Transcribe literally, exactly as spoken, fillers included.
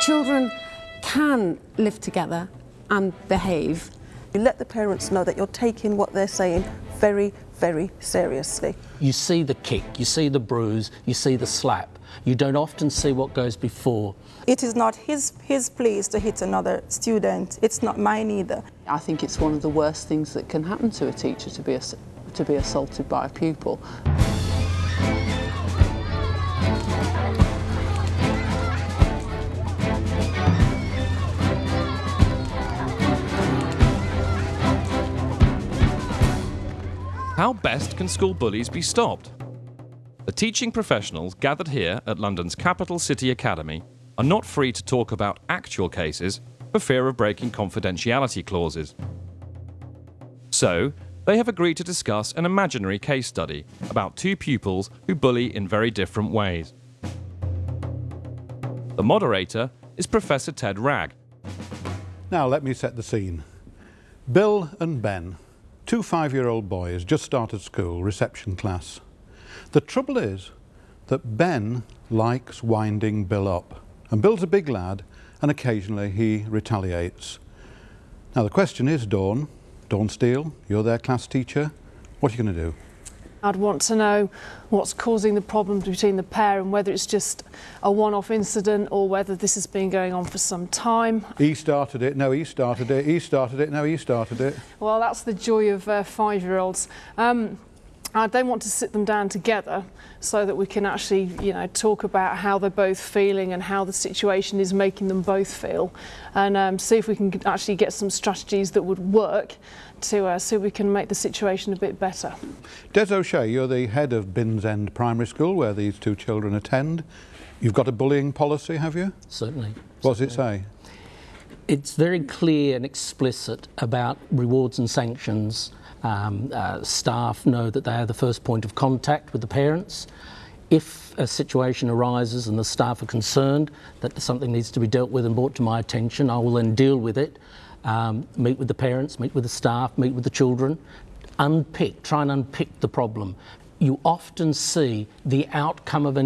children can live together and behave. You let the parents know that you're taking what they're saying very, very seriously. You see the kick, you see the bruise, you see the slap. You don't often see what goes before. It is not his, his place to hit another student. It's not mine either. I think it's one of the worst things that can happen to a teacher to be, to be assaulted by a pupil. How best can school bullies be stopped? The teaching professionals gathered here at London's Capital City Academy are not free to talk about actual cases for fear of breaking confidentiality clauses. So, they have agreed to discuss an imaginary case study about two pupils who bully in very different ways. The moderator is Professor Ted Wragg. Now let me set the scene. Bill and Ben, two five-year-old boys, just started school, reception class. The trouble is that Ben likes winding Bill up, and Bill's a big lad, and occasionally he retaliates. Now the question is, Dawn, Dawn Steele, you're their class teacher, what are you going to do? I'd want to know what's causing the problems between the pair and whether it's just a one-off incident or whether this has been going on for some time. He started it, no he started it, he started it, no he started it. Well, that's the joy of uh, five-year-olds. Um, I then want to sit them down together so that we can actually, you know, talk about how they're both feeling and how the situation is making them both feel, and um, see if we can actually get some strategies that would work to uh, so we can make the situation a bit better. Des O'Shea, you're the head of Binns End Primary School, where these two children attend. You've got a bullying policy, have you? Certainly. What does it say? It's very clear and explicit about rewards and sanctions. Um, uh, staff know that they are the first point of contact with the parents. If a situation arises and the staff are concerned that something needs to be dealt with and brought to my attention, I will then deal with it, um, meet with the parents, meet with the staff, meet with the children, unpick, try and unpick the problem. You often see the outcome of an